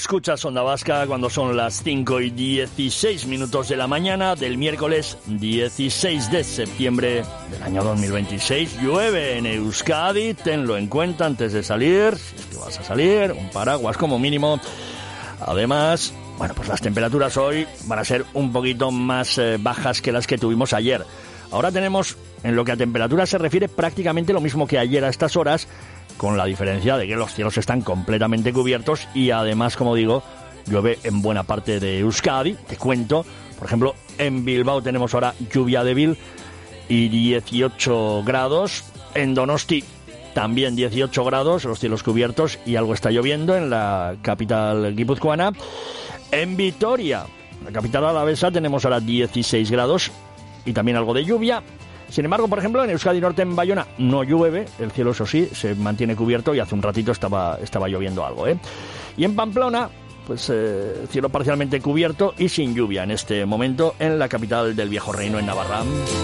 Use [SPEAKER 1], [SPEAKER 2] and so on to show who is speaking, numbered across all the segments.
[SPEAKER 1] Escuchas Onda Vasca cuando son las 5:16 de la mañana del miércoles 16 de septiembre del año 2026. Llueve en Euskadi, tenlo en cuenta antes de salir, si es que vas a salir, un paraguas como mínimo. Además, bueno, pues las temperaturas hoy van a ser un poquito más bajas que las que tuvimos ayer. Ahora tenemos, en lo que a temperatura se refiere, prácticamente lo mismo que ayer a estas horas, con la diferencia de que los cielos están completamente cubiertos y además, como digo, llueve en buena parte de Euskadi. Te cuento, por ejemplo, en Bilbao tenemos ahora lluvia débil y 18 grados. En Donosti también 18 grados, los cielos cubiertos y algo está lloviendo en la capital guipuzcoana. En Vitoria, la capital alavesa, tenemos ahora 16 grados y también algo de lluvia. Sin embargo, por ejemplo, en Euskadi Norte, en Bayona, no llueve, el cielo, eso sí, se mantiene cubierto y hace un ratito estaba lloviendo algo, Y en Pamplona, pues cielo parcialmente cubierto y sin lluvia en este momento en la capital del Viejo Reino, en Navarra.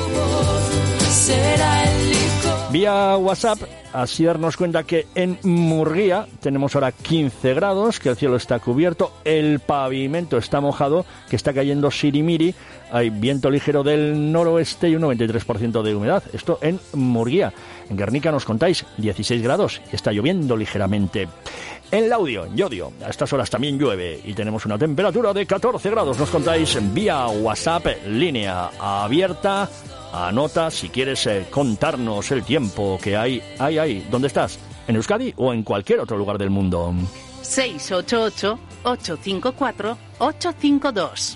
[SPEAKER 1] Vía WhatsApp, Asier nos cuenta que en Murguía tenemos ahora 15 grados, que el cielo está cubierto, el pavimento está mojado, que está cayendo sirimiri, hay viento ligero del noroeste y un 93% de humedad. Esto en Murguía. En Guernica nos contáis 16 grados y está lloviendo ligeramente. En Laudio, en Llodio, a estas horas también llueve y tenemos una temperatura de 14 grados. Nos contáis vía WhatsApp, línea abierta. Anota si quieres contarnos el tiempo que hay. ¿Dónde estás? ¿En Euskadi o en cualquier otro lugar del mundo?
[SPEAKER 2] 688-854-852.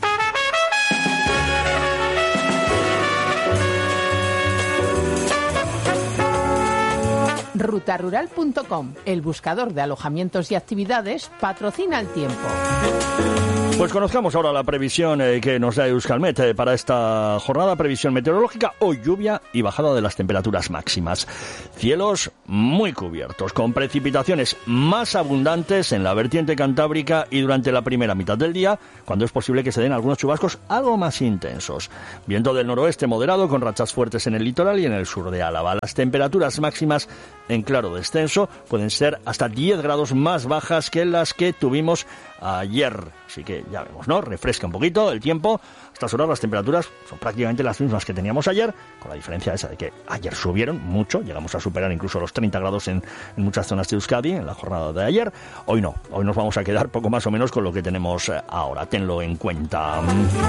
[SPEAKER 2] Rutarural.com, el buscador de alojamientos y actividades, patrocina el tiempo.
[SPEAKER 1] Pues conozcamos ahora la previsión que nos da Euskalmet para esta jornada. Previsión meteorológica: hoy lluvia y bajada de las temperaturas máximas. Cielos muy cubiertos, con precipitaciones más abundantes en la vertiente cantábrica y durante la primera mitad del día, cuando es posible que se den algunos chubascos algo más intensos. Viento del noroeste moderado, con rachas fuertes en el litoral y en el sur de Álava. Las temperaturas máximas en claro descenso pueden ser hasta 10 grados más bajas que las que tuvimos ayer. Así que ya vemos, ¿no? Refresca un poquito el tiempo. A estas horas las temperaturas son prácticamente las mismas que teníamos ayer, con la diferencia esa de que ayer subieron mucho, llegamos a superar incluso los 30 grados en muchas zonas de Euskadi en la jornada de ayer. Hoy no, hoy nos vamos a quedar poco más o menos con lo que tenemos ahora, tenlo en cuenta.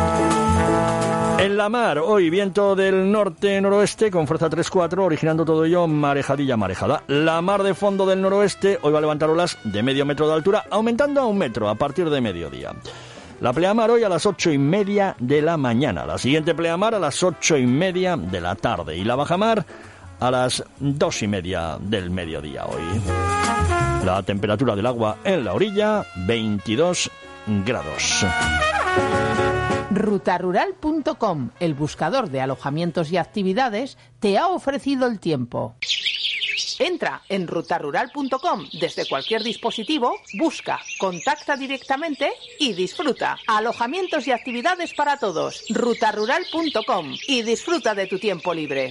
[SPEAKER 1] En la mar, hoy viento del norte-noroeste con fuerza 3-4, originando todo ello marejada. La mar de fondo del noroeste hoy va a levantar olas de medio metro de altura, aumentando a 1 metro a partir de mediodía. La pleamar hoy a las 8:30 de la mañana, la siguiente pleamar a las 8:30 de la tarde y la bajamar a las 2:30 del mediodía hoy. La temperatura del agua en la orilla, 22 grados.
[SPEAKER 2] Rutarural.com, el buscador de alojamientos y actividades, te ha ofrecido el tiempo. Entra en rutarural.com desde cualquier dispositivo, busca, contacta directamente y disfruta. Alojamientos y actividades para todos. Rutarural.com y disfruta de tu tiempo libre.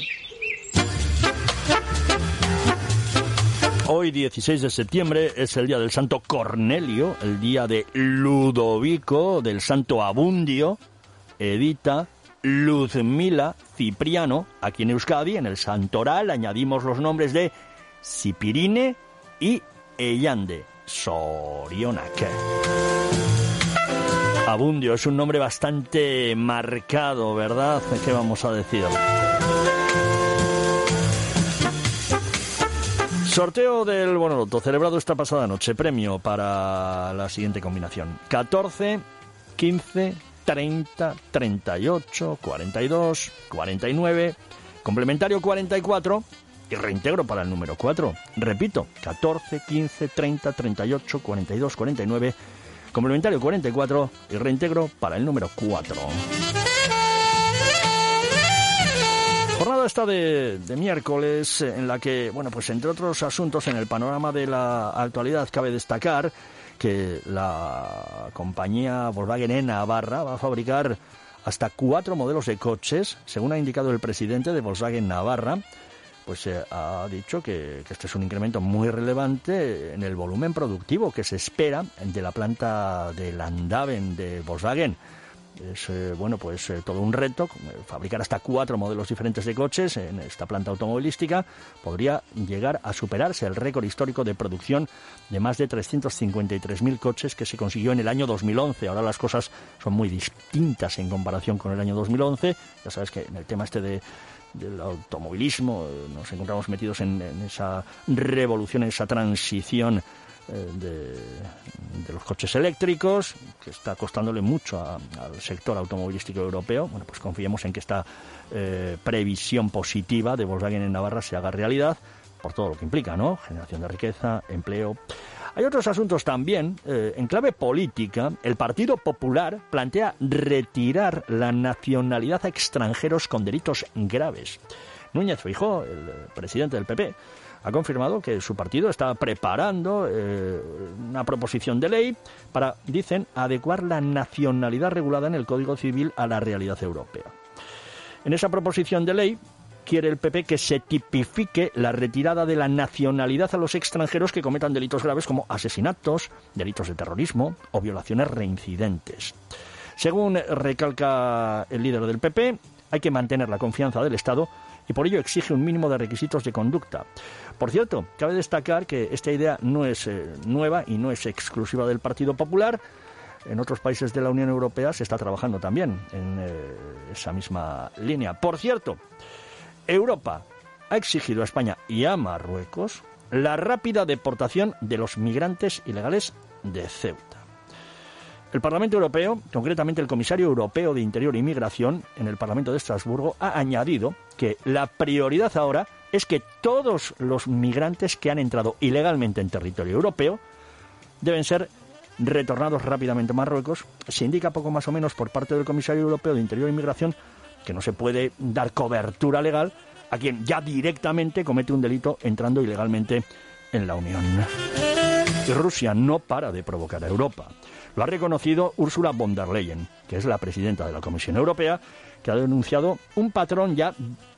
[SPEAKER 1] Hoy, 16 de septiembre, es el día del Santo Cornelio, el día de Ludovico, del Santo Abundio, Edita, Luzmila, Cipriano. Aquí en Euskadi, en el Santoral, añadimos los nombres de Cipirine y Ellande, Sorionak. Abundio es un nombre bastante marcado, ¿verdad? ¿Qué vamos a decir? Sorteo del Bonoloto, celebrado esta pasada noche. Premio para la siguiente combinación: 14, 15, 30, 38, 42, 49, complementario 44 y reintegro para el número 4. Repito, 14, 15, 30, 38, 42, 49, complementario 44 y reintegro para el número 4. Jornada esta de miércoles en la que, bueno, pues entre otros asuntos en el panorama de la actualidad cabe destacar que la compañía Volkswagen en Navarra va a fabricar hasta 4 modelos de coches, según ha indicado el presidente de Volkswagen Navarra, pues ha dicho que este es un incremento muy relevante en el volumen productivo que se espera de la planta de Landhaven de Volkswagen. Es todo un reto. Fabricar hasta 4 modelos diferentes de coches en esta planta automovilística podría llegar a superarse el récord histórico de producción de más de 353.000 coches que se consiguió en el año 2011. Ahora las cosas son muy distintas en comparación con el año 2011. Ya sabes que en el tema del automovilismo nos encontramos metidos en esa revolución, en esa transición de los coches eléctricos, que está costándole mucho al sector automovilístico europeo. Bueno, pues confiemos en que esta previsión positiva de Volkswagen en Navarra se haga realidad, por todo lo que implica, ¿no? Generación de riqueza, empleo. Hay otros asuntos también. En clave política, el Partido Popular plantea retirar la nacionalidad a extranjeros con delitos graves. Núñez Feijóo, el presidente del PP, ha confirmado que su partido está preparando una proposición de ley para, dicen, adecuar la nacionalidad regulada en el Código Civil a la realidad europea. En esa proposición de ley quiere el PP que se tipifique la retirada de la nacionalidad a los extranjeros que cometan delitos graves como asesinatos, delitos de terrorismo o violaciones reincidentes. Según recalca el líder del PP, hay que mantener la confianza del Estado y por ello exige un mínimo de requisitos de conducta. Por cierto, cabe destacar que esta idea no es nueva y no es exclusiva del Partido Popular. En otros países de la Unión Europea se está trabajando también en esa misma línea. Por cierto, Europa ha exigido a España y a Marruecos la rápida deportación de los migrantes ilegales de Ceuta. El Parlamento Europeo, concretamente el Comisario Europeo de Interior y Migración en el Parlamento de Estrasburgo, ha añadido que la prioridad ahora es que todos los migrantes que han entrado ilegalmente en territorio europeo deben ser retornados rápidamente a Marruecos. Se indica poco más o menos por parte del Comisario Europeo de Interior y Migración que no se puede dar cobertura legal a quien ya directamente comete un delito entrando ilegalmente en la Unión. Y Rusia no para de provocar a Europa. Lo ha reconocido Ursula von der Leyen, que es la presidenta de la Comisión Europea, que ha denunciado un patrón ya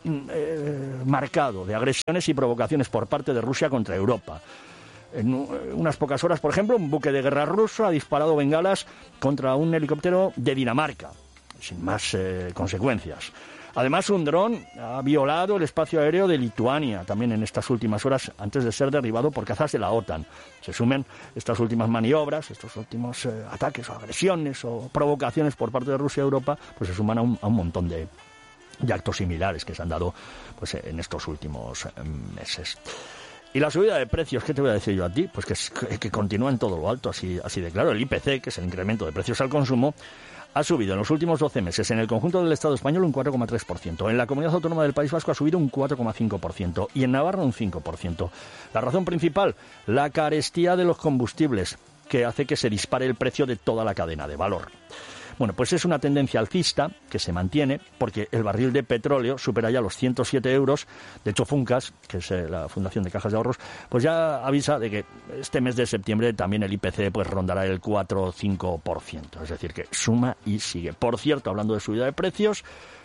[SPEAKER 1] marcado de agresiones y provocaciones por parte de Rusia contra Europa. En unas pocas horas, por ejemplo, un buque de guerra ruso ha disparado bengalas contra un helicóptero de Dinamarca, sin más consecuencias. Además, un dron ha violado el espacio aéreo de Lituania, también en estas últimas horas, antes de ser derribado por cazas de la OTAN. Se sumen estas últimas maniobras, estos últimos ataques o agresiones o provocaciones por parte de Rusia a Europa, pues se suman a un montón de actos similares que se han dado pues en estos últimos meses. Y la subida de precios, ¿qué te voy a decir yo a ti? Pues que continúa en todo lo alto, así de claro. El IPC, que es el incremento de precios al consumo, ha subido en los últimos 12 meses en el conjunto del Estado español un 4,3%. En la Comunidad Autónoma del País Vasco ha subido un 4,5% y en Navarra un 5%. La razón principal, la carestía de los combustibles, que hace que se dispare el precio de toda la cadena de valor. Bueno, pues es una tendencia alcista que se mantiene porque el barril de petróleo supera ya los 107 euros. De hecho, Funcas, que es la Fundación de Cajas de Ahorros, pues ya avisa de que este mes de septiembre también el IPC pues rondará el 4 o 5%. Es decir, que suma y sigue. Por cierto, hablando de subida de precios,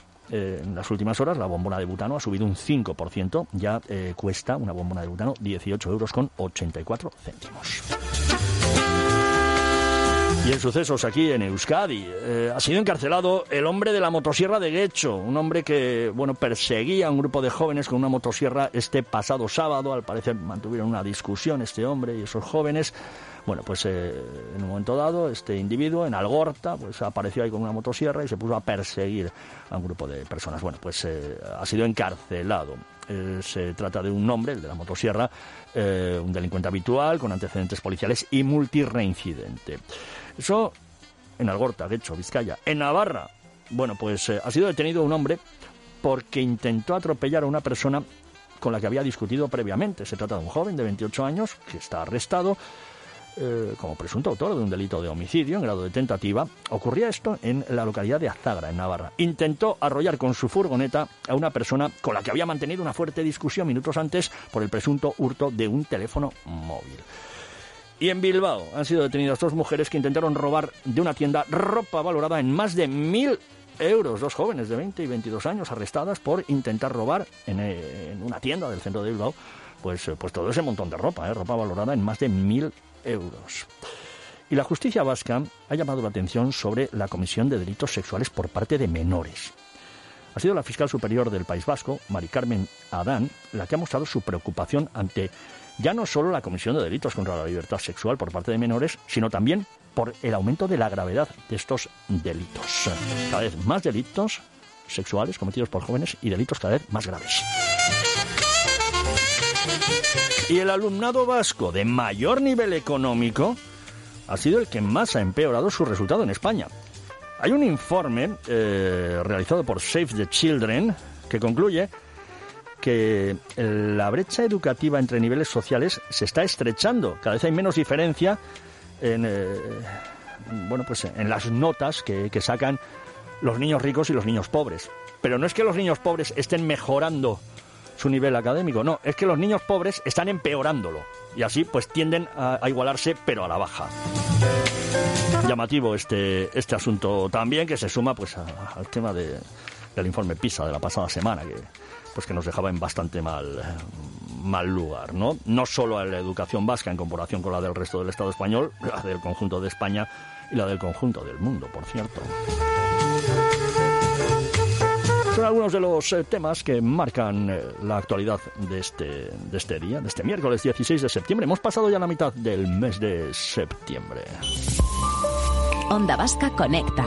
[SPEAKER 1] en las últimas horas la bombona de butano ha subido un 5%. Ya cuesta una bombona de butano 18 euros con 84 céntimos. Y en sucesos aquí en Euskadi, ha sido encarcelado el hombre de la motosierra de Guecho, un hombre que, perseguía a un grupo de jóvenes con una motosierra este pasado sábado. Al parecer mantuvieron una discusión este hombre y esos jóvenes. En un momento dado, este individuo en Algorta, apareció ahí con una motosierra y se puso a perseguir a un grupo de personas. Ha sido encarcelado. Se trata de un hombre, el de la motosierra, un delincuente habitual con antecedentes policiales y multireincidente. Eso en Algorta, Guecho, Vizcaya. En Navarra, ha sido detenido un hombre porque intentó atropellar a una persona con la que había discutido previamente. Se trata de un joven de 28 años que está arrestado como presunto autor de un delito de homicidio en grado de tentativa. Ocurría esto en la localidad de Azagra, en Navarra. Intentó arrollar con su furgoneta a una persona con la que había mantenido una fuerte discusión minutos antes por el presunto hurto de un teléfono móvil. Y en Bilbao han sido detenidas 2 mujeres que intentaron robar de una tienda ropa valorada en más de 1.000 euros. 2 jóvenes de 20 y 22 años arrestadas por intentar robar en una tienda del centro de Bilbao pues todo ese montón de ropa valorada en más de 1.000 euros. Y la justicia vasca ha llamado la atención sobre la comisión de delitos sexuales por parte de menores. Ha sido la fiscal superior del País Vasco, Mari Carmen Adán, la que ha mostrado su preocupación ante ya no solo la comisión de delitos contra la libertad sexual por parte de menores, sino también por el aumento de la gravedad de estos delitos. Cada vez más delitos sexuales cometidos por jóvenes y delitos cada vez más graves. Y el alumnado vasco de mayor nivel económico ha sido el que más ha empeorado su resultado en España. Hay un informe realizado por Save the Children que concluye que la brecha educativa entre niveles sociales se está estrechando. Cada vez hay menos diferencia en las notas que sacan los niños ricos y los niños pobres. Pero no es que los niños pobres estén mejorando su nivel académico, no, es que los niños pobres están empeorándolo y así pues tienden a igualarse, pero a la baja. Llamativo este asunto también, que se suma pues al tema del informe PISA de la pasada semana, que nos dejaba en bastante mal lugar, ¿no? No solo a la educación vasca en comparación con la del resto del Estado español, la del conjunto de España y la del conjunto del mundo, por cierto. Son algunos de los temas que marcan la actualidad de este día, de este miércoles 16 de septiembre. Hemos pasado ya la mitad del mes de septiembre.
[SPEAKER 3] Onda Vasca Conecta.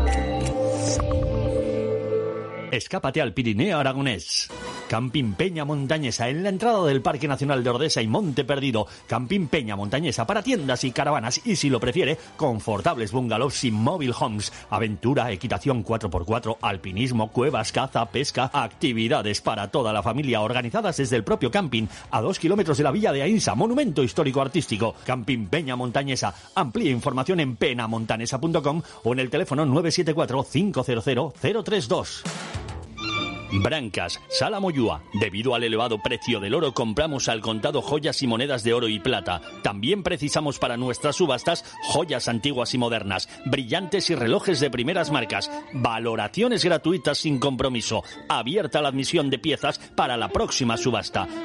[SPEAKER 4] Escápate al Pirineo aragonés. Camping Peña Montañesa, en la entrada del Parque Nacional de Ordesa y Monte Perdido. Camping Peña Montañesa para tiendas y caravanas y, si lo prefiere, confortables bungalows y mobile homes. Aventura, equitación 4x4, alpinismo, cuevas, caza, pesca, actividades para toda la familia organizadas desde el propio camping, a 2 kilómetros de la villa de Ainsa, monumento histórico artístico. Camping Peña Montañesa. Amplía información en penamontanesa.com o en el teléfono 974 500 032. Brancas, Sala Moyúa. Debido al elevado precio del oro, compramos al contado joyas y monedas de oro y plata. También precisamos para nuestras subastas joyas antiguas y modernas, brillantes y relojes de primeras marcas. Valoraciones gratuitas sin compromiso. Abierta la admisión de piezas para la próxima subasta.